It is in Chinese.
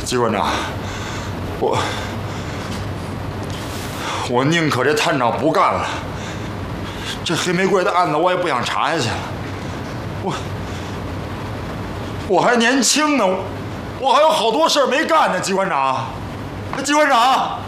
机关长，我宁可这探长不干了，这黑玫瑰的案子我也不想查下去了。我还年轻呢，我还有好多事儿没干呢，机关长，机关长。